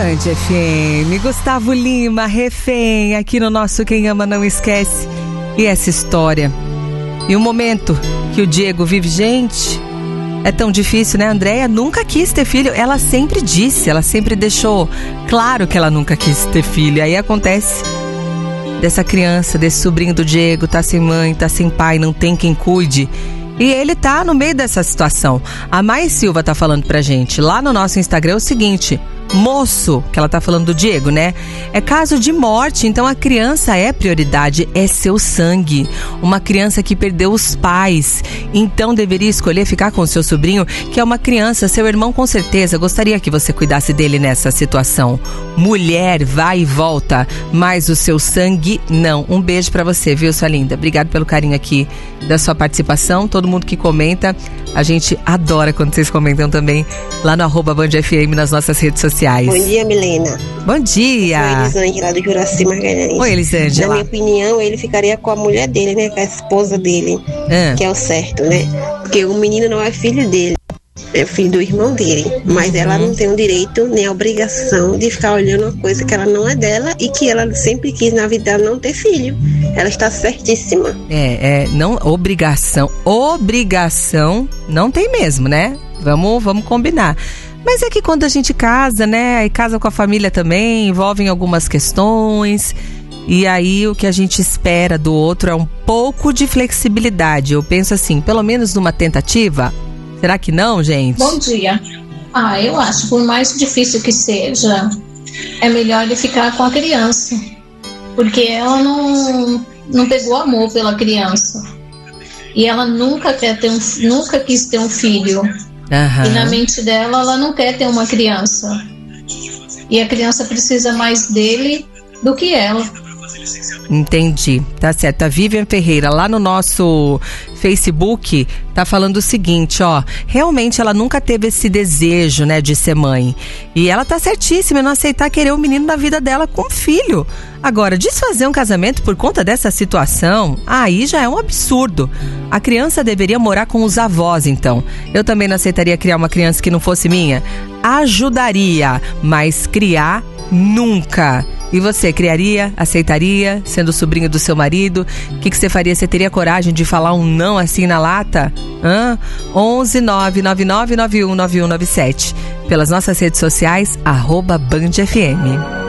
Band FM, Gustavo Lima, Refém, aqui no nosso Quem Ama Não Esquece. E essa história, e o momento que o Diego vive, gente, é tão difícil, né? A Andréia nunca quis ter filho, ela sempre disse, ela sempre deixou claro que ela nunca quis ter filho. Aí acontece dessa criança, desse sobrinho do Diego, tá sem mãe, tá sem pai, não tem quem cuide. E ele tá no meio dessa situação. A Mai Silva tá falando pra gente lá no nosso Instagram o seguinte: moço, que ela tá falando do Diego, né? É caso de morte, então a criança é prioridade, é seu sangue. Uma criança que perdeu os pais, então deveria escolher ficar com o seu sobrinho, que é uma criança. Seu irmão com certeza gostaria que você cuidasse dele nessa situação. Mulher vai e volta, mas o seu sangue não. Um beijo pra você, viu, sua linda? Obrigado pelo carinho aqui da sua participação. Todo mundo que comenta, a gente adora quando vocês comentam também lá no @BandFM nas nossas redes sociais. Bom dia, Milena. Bom dia. Oi, Elisângela, do Juraci Magalhães. Oi, Elisângela. Na minha opinião, ele ficaria com a mulher dele, né? Com a esposa dele, que é o certo, né? Porque o menino não é filho dele, é filho do irmão dele. Mas ela não tem o direito nem a obrigação de ficar olhando uma coisa que ela não é dela e que ela sempre quis na vida dela não ter filho. Ela está certíssima. Não, obrigação não tem mesmo, né? Vamos combinar. Mas é que quando a gente casa, né, e casa com a família também, envolvem algumas questões, e aí o que a gente espera do outro é um pouco de flexibilidade. Eu penso assim, pelo menos numa tentativa. Será que não, gente? Bom dia. Eu acho, por mais difícil que seja, é melhor ele ficar com a criança, porque ela não pegou amor pela criança, e ela nunca quis ter um filho. E na mente dela, ela não quer ter uma criança. E a criança precisa mais dele do que ela. Entendi, tá certo. A Vivian Ferreira, lá no nosso Facebook, tá falando o seguinte, ó: realmente ela nunca teve esse desejo, né, de ser mãe. E ela tá certíssima em não aceitar querer o menino na vida dela com filho. Agora, desfazer um casamento por conta dessa situação, aí já é um absurdo. A criança deveria morar com os avós, então. Eu também não aceitaria criar uma criança que não fosse minha. Ajudaria, mas criar nunca. E você, criaria, aceitaria, sendo sobrinho do seu marido? O que você faria? Você teria coragem de falar um não assim na lata? 11 999919197. Pelas nossas redes sociais, @BandFM.